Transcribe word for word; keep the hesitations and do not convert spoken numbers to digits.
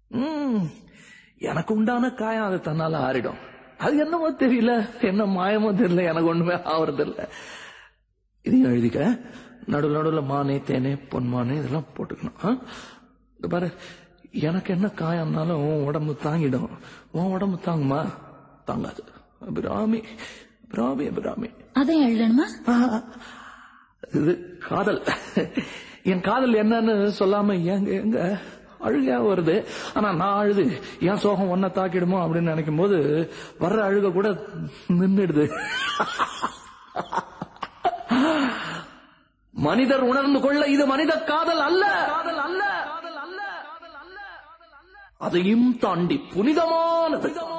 உம் எனக்கு உண்டான காயம் அது தன்னால ஆறிடும். அது என்னமோ தெரியல, என்ன மாயமோ தெரியல, எனக்கு ஒண்ணுமே ஆவறது இல்ல. இதையும் எழுதிக்க. நடுவில் நடுவில் மானே தேனே பொன்மானே இதெல்லாம் போட்டுக்கணும். பாரு, எனக்கு என்ன காயம்னாலும் உன் உடம்பு தாங்கிடும். உன் உடம்பு தாங்குமா? தாங்காது. அபிராமி அபிராமி அபிராமி. அதை எழுதணுமா? இது காதல். என் காதல் என்னன்னு சொல்லாம எங்க எங்க அழுகையா வருது. ஆனா நான் அழுது என் சோகம் ஒன்ன தாக்கிடுமோ அப்படின்னு நினைக்கும் போது வர்ற அழுக கூட நின்றுடுது. மனிதர் உணர்ந்து கொள்ள இது மனித காதல் அல்ல, காதல் அல்ல, அதையும் தாண்டி புனிதமானது.